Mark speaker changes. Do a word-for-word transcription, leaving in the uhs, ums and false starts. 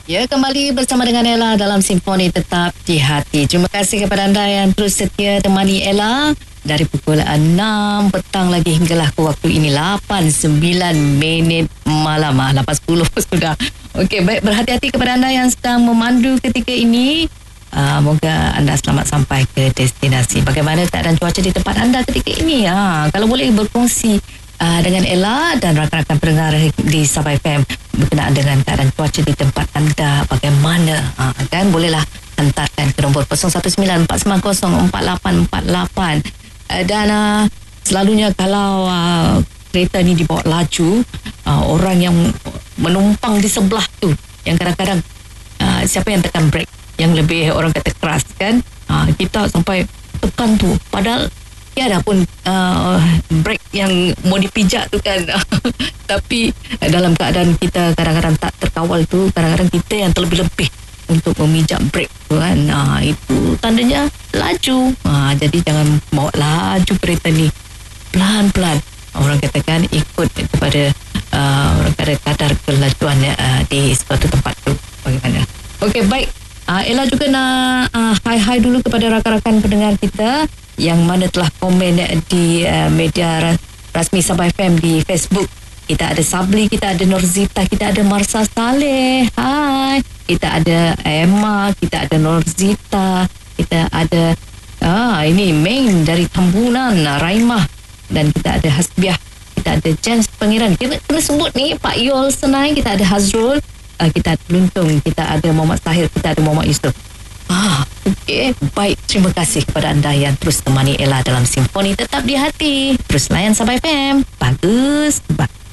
Speaker 1: Ya, kembali bersama dengan Ella dalam Simfoni Tetap di Hati. Terima kasih kepada anda yang terus setia temani Ella dari pukul enam petang lagi hinggalah ke waktu ini lapan sembilan minit malam. Ah, lapan sepuluh sudah. Okey, baik, berhati-hati kepada anda yang sedang memandu ketika ini. Uh, moga anda selamat sampai ke destinasi. Bagaimana keadaan cuaca di tempat anda ketika ini? Ha, kalau boleh berkongsi uh, dengan Ella dan rakan-rakan pendengar di Sabah F M berkenaan dengan keadaan cuaca di tempat anda bagaimana, ha, kan bolehlah hantarkan ke nombor kosong satu sembilan empat sembilan kosong empat lapan empat lapan. uh, dan uh, selalunya kalau uh, kereta ni dibawa laju, uh, orang yang menumpang di sebelah tu yang kadang-kadang uh, siapa yang tekan brake, yang lebih orang kata keras kan, uh, kita sampai tekan tu padahal tiada pun uh, brake yang mau dipijak tu kan. Tapi uh, dalam keadaan kita kadang-kadang tak terkawal tu, kadang-kadang kita yang terlebih-lebih untuk memijak brake tu kan. Uh, itu tandanya laju. Uh, jadi jangan bawa laju kereta ni, pelan-pelan. Orang katakan ikut kepada uh, orang kata kadar kelajuan uh, di suatu tempat tu. Bagaimana? Okey, baik. Uh, Ella juga nak uh, hi-hi dulu kepada rakan-rakan pendengar kita yang mana telah komen di uh, media ras- rasmi Sabah F M di Facebook. Kita ada Sabli, kita ada Norzita, kita ada Marsa Saleh. Hai. Kita ada Emma, kita ada Norzita, kita ada ah ini Main dari Tambunan, Raimah, dan kita ada Hasbiah, kita ada Jens Pangeran. Kita kena sebut ni Pak Yol Senai, kita ada Hazrul, uh, kita ada Luntung, kita ada Muhammad Tahir, kita ada Muhammad Yusof. Ah, okey, baik. Terima kasih kepada anda yang terus temani Ella dalam Simfoni Tetap di Hati. Terus layan Sabah F M. Bagus. Bagus.